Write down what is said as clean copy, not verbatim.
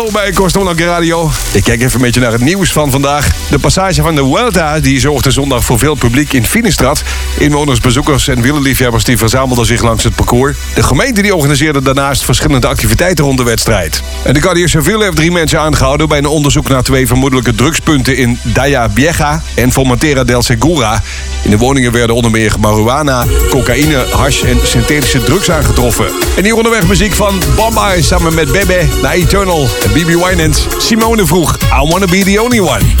Bij Kostollanke Radio. Ik kijk even een beetje naar het nieuws van vandaag. De passage van de Vuelta die zorgde zondag voor veel publiek in Finestrad. Inwoners, bezoekers en wielerliefhebbers die verzamelden zich langs het parcours. De gemeente die organiseerde daarnaast verschillende activiteiten rond de wedstrijd. En de Guardia Civil heeft 3 mensen aangehouden bij een onderzoek naar 2 vermoedelijke drugspunten in Daya Vieja en Formentera del Segura. In de woningen werden onder meer marihuana, cocaïne, hash en synthetische drugs aangetroffen. En hier onderweg muziek van Bob Marley samen met Bebe naar Eternal. En BB Winans. Simone vroeg, I wanna be the only one.